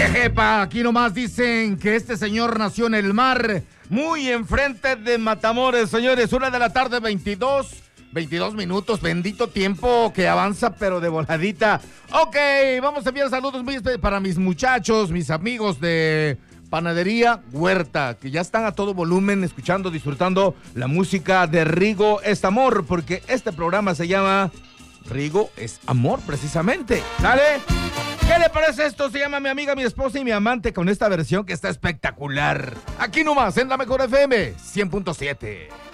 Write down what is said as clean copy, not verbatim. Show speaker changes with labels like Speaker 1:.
Speaker 1: Jepa, aquí nomás dicen que este señor nació en el mar, muy enfrente de Matamoros, señores. 1:00 p.m, 22 minutos, bendito tiempo que avanza, pero de voladita. Ok, vamos a enviar saludos muy especiales para mis muchachos, mis amigos de Panadería Huerta, que ya están a todo volumen escuchando, disfrutando la música de Rigo es Amor, porque este programa se llama Rigo es Amor, precisamente. ¿Sale? ¿Qué le parece esto? Se llama Mi Amiga, Mi Esposa y Mi Amante, con esta versión que está espectacular. Aquí nomás, en la Mejor FM 100.7.